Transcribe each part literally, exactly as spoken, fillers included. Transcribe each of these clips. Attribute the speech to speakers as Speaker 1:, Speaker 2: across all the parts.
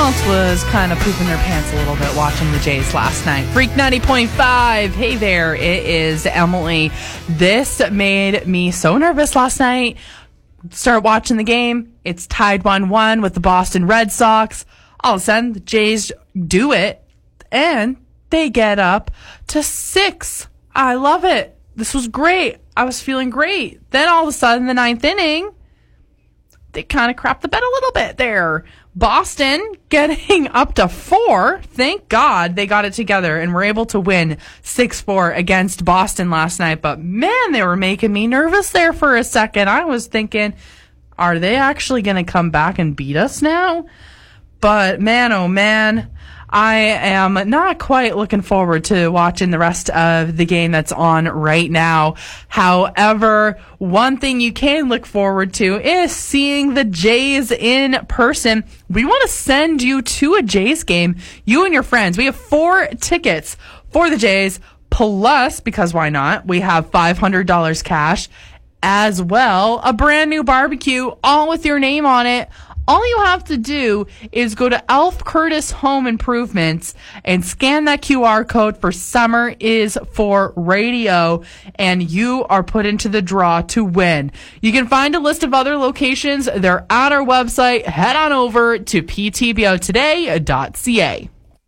Speaker 1: else was kind of pooping their pants a little bit watching the Jays last night. Freak ninety point five. Hey there, it is Emily. This made me so nervous last night. Start watching the game. It's tied one one with the Boston Red Sox. All of a sudden, the Jays do it, and they get up to six. I love it. This was great. I was feeling great. Then all of a sudden, the ninth inning, they kind of crapped the bed a little bit there. Boston getting up to four. Thank God they got it together and were able to win six four against Boston last night. But man, they were making me nervous there for a second. I was thinking, are they actually going to come back and beat us now? But man, oh man, I am not quite looking forward to watching the rest of the game that's on right now. However, one thing you can look forward to is seeing the Jays in person. We want to send you to a Jays game, you and your friends. We have four tickets for the Jays, plus, because why not, we have five hundred dollars cash, as well, a brand new barbecue, all with your name on it. All you have to do is go to Alf Curtis Home Improvements and scan that Q R code for Summer is for Radio, and you are put into the draw to win. You can find a list of other locations. They're on our website. Head on over to p t b o today dot c a.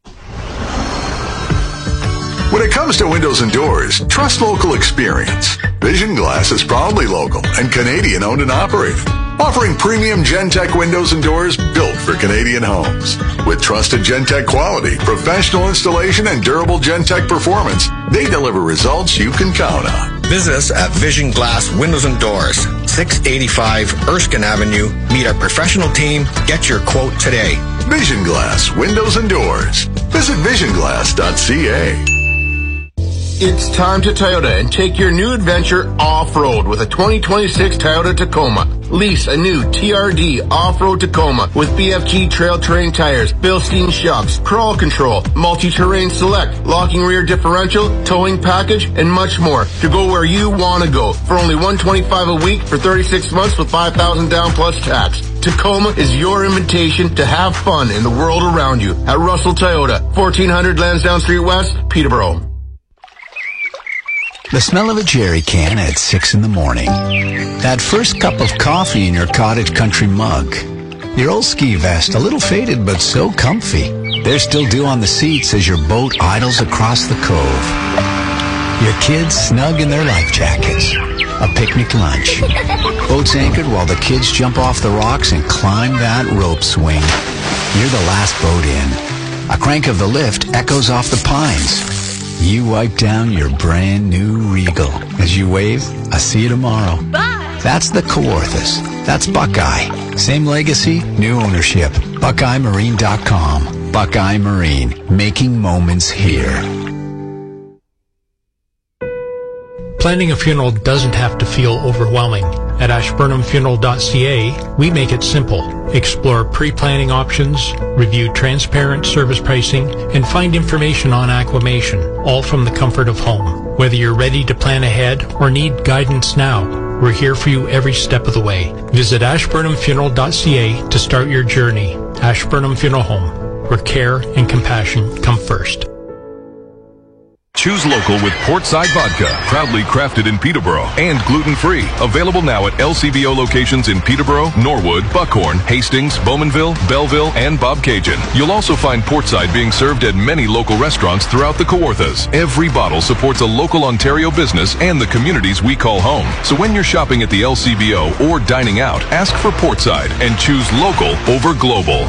Speaker 2: When it comes to windows and doors, trust local experience. Vision Glass is proudly local and Canadian owned and operated, offering premium Gentech windows and doors built for Canadian homes. With trusted Gentech quality, professional installation, and durable Gentech performance, they deliver results you can count on.
Speaker 3: Visit us at Vision Glass Windows and Doors, six eighty-five Erskine Avenue. Meet our professional team. Get your quote today.
Speaker 2: Vision Glass Windows and Doors. Visit vision glass dot c a.
Speaker 4: It's time to Toyota and take your new adventure off-road with a twenty twenty-six Toyota Tacoma. Lease a new T R D off-road Tacoma with B F G trail terrain tires, Bilstein shocks, crawl control, multi-terrain select, locking rear differential, towing package, and much more to go where you want to go for only one hundred twenty-five dollars a week for thirty-six months with five thousand dollars down plus tax. Tacoma is your invitation to have fun in the world around you at Russell Toyota, fourteen hundred Lansdowne Street West, Peterborough.
Speaker 5: The smell of a jerry can at six in the morning. That first cup of coffee in your cottage country mug. Your old ski vest, a little faded but so comfy. There's still dew on the seats as your boat idles across the cove. Your kids snug in their life jackets. A picnic lunch. Boats anchored while the kids jump off the rocks and climb that rope swing. You're the last boat in. A crank of the lift echoes off the pines. You wipe down your brand new Regal. As you wave, I see you tomorrow. Bye. That's the Kawarthas. That's Buckeye. Same legacy, new ownership. Buckeye Marine dot com. Buckeye Marine. Making moments here.
Speaker 6: Planning a funeral doesn't have to feel overwhelming. At ashburnham funeral dot c a, we make it simple. Explore pre-planning options, review transparent service pricing, and find information on acclimation, all from the comfort of home. Whether you're ready to plan ahead or need guidance now, we're here for you every step of the way. Visit ashburnham funeral dot c a to start your journey. Ashburnham Funeral Home, where care and compassion come first.
Speaker 7: Choose local with Portside Vodka, proudly crafted in Peterborough and gluten-free. Available now at L C B O locations in Peterborough, Norwood, Buckhorn, Hastings, Bowmanville, Belleville, and Bobcaygeon. You'll also find Portside being served at many local restaurants throughout the Kawarthas. Every bottle supports a local Ontario business and the communities we call home. So when you're shopping at the L C B O or dining out, ask for Portside and choose local over global.